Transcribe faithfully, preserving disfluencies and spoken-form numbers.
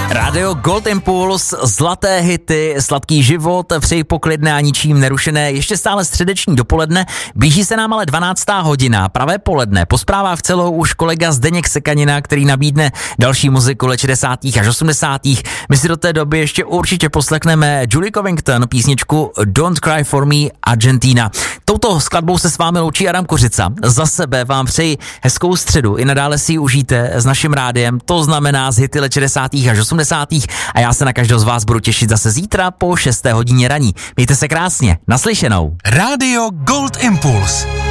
Radio Gold Impulse, zlaté hity, sladký život, přeji poklidné a ničím nerušené, ještě stále středeční dopoledne, blíží se nám ale dvanáctá hodina, pravé poledne, po zprávách celou už kolega Zdeněk Sekanina, který nabídne další muziku let šedesátých až osmdesátých. My si do té doby ještě určitě poslechneme Julie Covington, písničku Don't Cry for Me Argentina. Touto skladbou se s vámi loučí Adam Kořica. Za sebe vám přeji hezkou středu, i nadále si ji užijte s naším rádiem, to znamená z hity let šedesátých až osmdesátých. A já se na každého z vás budu těšit zase zítra po šesté hodině raní. Mějte se krásně, naslyšenou. Radio Gold Impulse.